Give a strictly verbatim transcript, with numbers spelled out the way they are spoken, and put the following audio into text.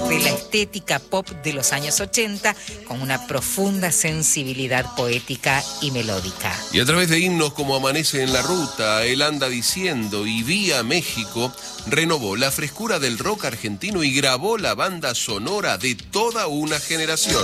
de la estética pop de los años ochenta con una profunda sensibilidad poética y melódica. Y a través de himnos como Amanece en la Ruta, Él anda diciendo y Vía México, renovó la frescura del rock argentino y grabó la banda sonora de toda una generación.